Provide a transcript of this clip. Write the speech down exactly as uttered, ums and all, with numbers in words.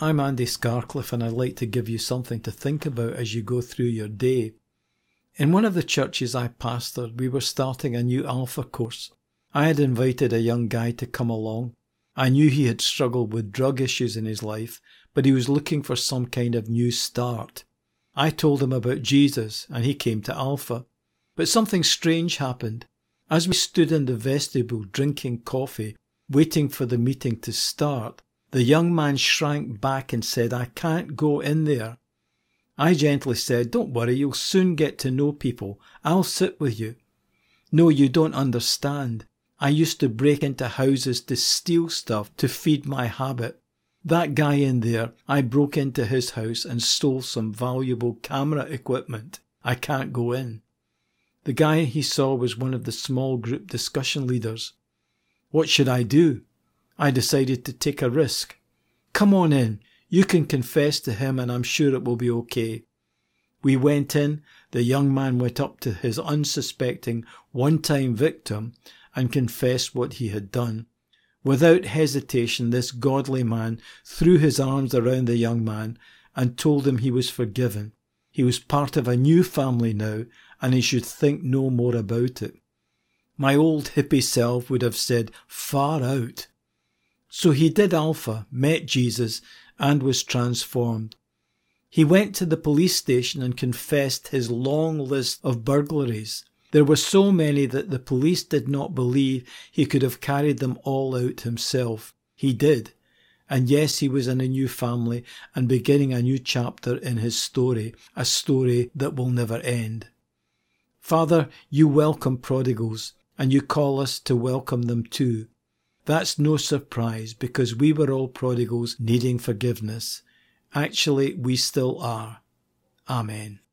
I'm Andy Scarcliffe, and I'd like to give you something to think about as you go through your day. In one of the churches I pastored, we were starting a new Alpha course. I had invited a young guy to come along. I knew he had struggled with drug issues in his life, but he was looking for some kind of new start. I told him about Jesus, and he came to Alpha. But something strange happened. As we stood in the vestibule drinking coffee, waiting for the meeting to start, the young man shrank back and said, "I can't go in there." I gently said, "Don't worry, you'll soon get to know people. I'll sit with you." "No, you don't understand. I used to break into houses to steal stuff to feed my habit. That guy in there, I broke into his house and stole some valuable camera equipment. I can't go in." The guy he saw was one of the small group discussion leaders. What should I do? I decided to take a risk. "Come on in. You can confess to him and I'm sure it will be okay." We went in. The young man went up to his unsuspecting one-time victim and confessed what he had done. Without hesitation, this godly man threw his arms around the young man and told him he was forgiven. He was part of a new family now, and he should think no more about it. My old hippie self would have said, "Far out." So he did Alpha, met Jesus, and was transformed. He went to the police station and confessed his long list of burglaries. There were so many that the police did not believe he could have carried them all out himself. He did. And yes, he was in a new family and beginning a new chapter in his story, a story that will never end. Father, you welcome prodigals, and you call us to welcome them too. That's no surprise, because we were all prodigals needing forgiveness. Actually, we still are. Amen.